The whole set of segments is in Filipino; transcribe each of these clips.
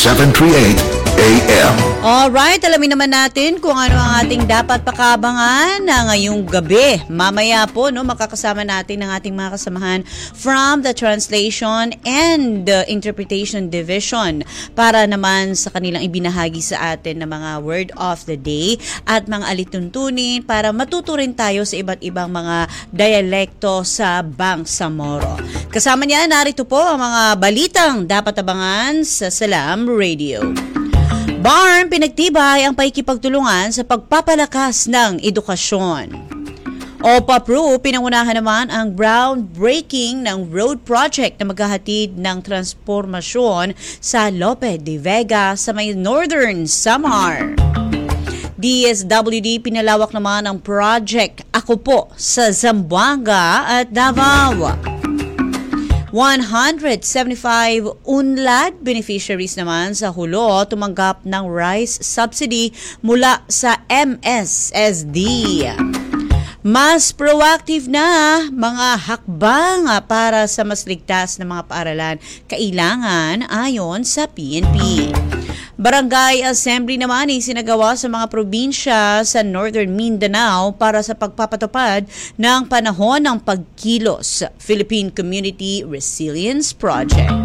738 AM. Alright, alamin naman natin kung ano ang ating dapat pakabangan na ngayong gabi. Mamaya po, makakasama natin ang ating mga kasamahan from the Translation and Interpretation Division para naman sa kanilang ibinahagi sa atin na mga word of the day at mga alituntunin para matuto rin tayo sa iba't ibang mga dialekto sa Bangsamoro. Kasama niya, narito po ang mga balitang dapat abangan sa Salam Radio. BARM pinagtibay ang pakikipagtulungan sa pagpapalakas ng edukasyon. OPA-PRU pinangunahan naman ang groundbreaking ng road project na maghahatid ng transformasyon sa Lope de Vega sa may Northern Samar. DSWD pinalawak naman ang project Ako Po sa Zamboanga at Davao. 175 UNLAD beneficiaries naman sa Hulo tumanggap ng rice subsidy mula sa MSSD. Mas proactive na mga hakbang para sa mas ligtas na mga paaralan kailangan ayon sa PNP. Barangay Assembly naman ay sinagawa sa mga probinsya sa Northern Mindanao para sa pagpapatupad ng panahon ng pagkilos, Philippine Community Resilience Project.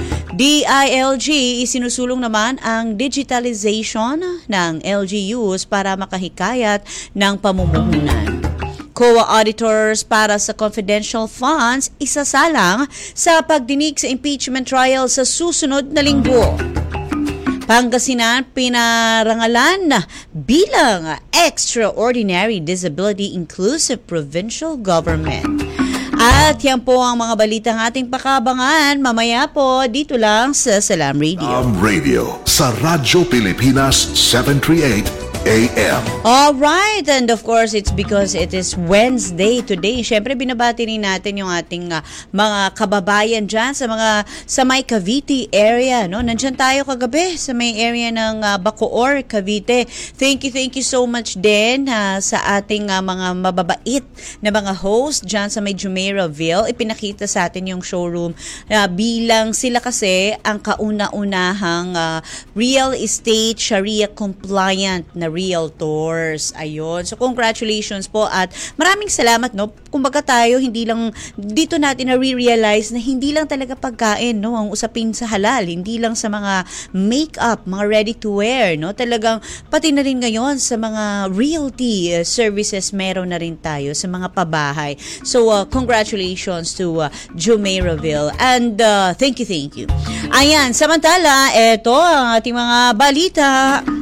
DILG isinusulong naman ang digitalization ng LGUs para makahikayat ng pamumuhunan. COA auditors para sa confidential funds isasalang sa pagdinig sa impeachment trial sa susunod na linggo. Pangasinan pinarangalan bilang Extraordinary Disability Inclusive Provincial Government. At yan po ang mga balitang ating pakabangan mamaya po dito lang sa Salam Radio. Radio sa Radyo Pilipinas 738 AM. Alright, and of course, it's because it is Wednesday today. Siyempre, binabati rin natin yung ating mga kababayan dyan sa may Cavite area. No? Nandyan tayo kagabi sa may area ng Bacoor, Cavite. Thank you so much din sa ating mga mababait na mga host dyan sa may Jumeirahville. Ipinakita sa atin yung showroom bilang sila kasi ang kauna-unahang real estate Sharia compliant na realtors. Ayun. So, congratulations po at maraming salamat, no? Kumbaga tayo, hindi lang, dito natin na-realize na hindi lang talaga pagkain, no? Ang usapin sa halal, hindi lang sa mga makeup, mga ready-to-wear, no? Talagang, pati na rin ngayon sa mga realty services, meron na rin tayo sa mga pabahay. So, congratulations to Jumeirahville and thank you. Ayan, samantala, eto ang ating mga balita.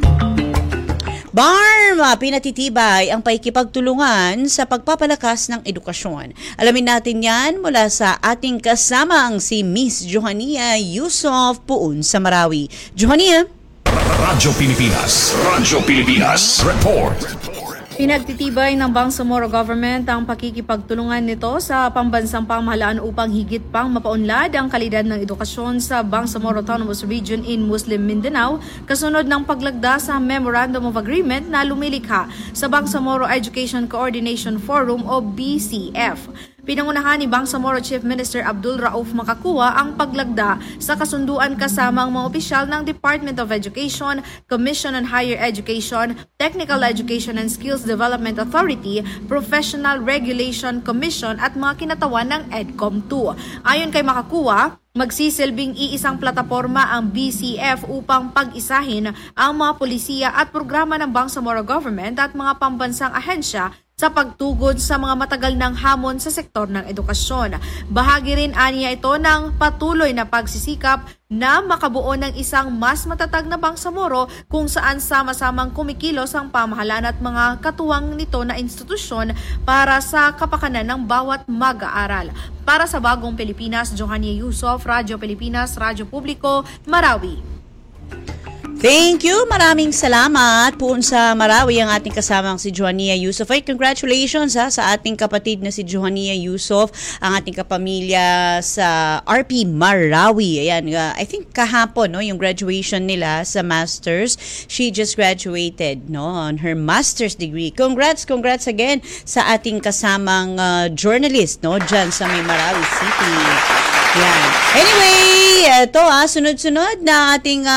BARM pinatitibay ang pakikipagtulungan sa pagpapalakas ng edukasyon. Alamin natin yan mula sa ating kasamang si Miss Johania Yusof Puun sa Marawi. Johania? Radyo Pilipinas Report. Pinagtitibay ng Bangsamoro Government ang pakikipagtulungan nito sa pambansang pamahalaan upang higit pang mapaunlad ang kalidad ng edukasyon sa Bangsamoro Autonomous Region in Muslim Mindanao kasunod ng paglagda sa Memorandum of Agreement na lumilikha sa Bangsamoro Education Coordination Forum o BCF. Pinangunahan ni Bangsamoro Chief Minister Abdul Rauf Makakuwa ang paglagda sa kasunduan kasama ang mga opisyal ng Department of Education, Commission on Higher Education, Technical Education and Skills Development Authority, Professional Regulation Commission at mga kinatawan ng EDCOM 2. Ayon kay Makakuwa, magsisilbing iisang plataporma ang BCF upang pag-isahin ang mga polisiya at programa ng Bangsamoro Government at mga pambansang ahensya sa pagtugod sa mga matagal ng hamon sa sektor ng edukasyon. Bahagi rin aniya ito ng patuloy na pagsisikap na makabuo ng isang mas matatag na Bangsamoro kung saan sama-samang kumikilos ang pamahalaan at mga katuwang nito na institusyon para sa kapakanan ng bawat mag-aaral. Para sa Bagong Pilipinas, Johania Yusof, Radyo Pilipinas, Radyo Publiko, Marawi. Thank you. Maraming salamat po sa Marawi ang ating kasamang si Johania Yusof. Ay, congratulations sa ating kapatid na si Johania Yusof, ang ating kapamilya sa RP Marawi. Ayan, I think kahapon, no, yung graduation nila sa masters. She just graduated, no, on her master's degree. Congrats again sa ating kasamang journalist, no, dyan sa may Marawi City. Yan. Anyway, ito sunod-sunod na ating